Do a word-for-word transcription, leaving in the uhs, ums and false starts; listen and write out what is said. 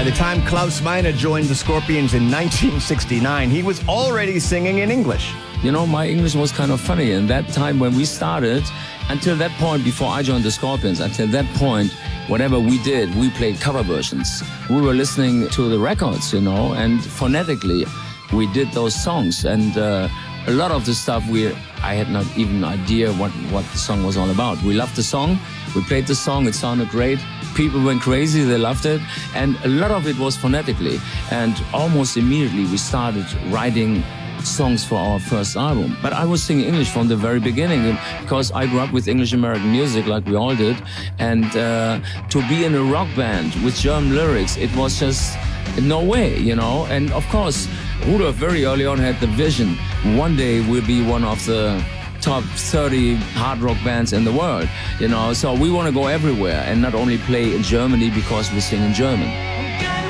By the time Klaus Meine joined the Scorpions in nineteen sixty-nine, he was already singing in English. You know, my English was kind of funny. And that time when we started, until that point, before I joined the Scorpions, until that point, whatever we did, we played cover versions. We were listening to the records, you know, and phonetically, we did those songs. And uh, a lot of the stuff, we I had not even idea what, what the song was all about. We loved the song. We played the song. It sounded great. People went crazy. They loved it. And a lot of it was phonetically. And almost immediately, we started writing songs for our first album. But I was singing English from the very beginning because I grew up with English-American music like we all did. And uh, to be in a rock band with German lyrics, it was just no way, you know. And of course, Rudolf very early on had the vision. One day we'll be one of the top thirty hard rock bands in the world, you know. So we want to go everywhere and not only play in Germany because we sing in German.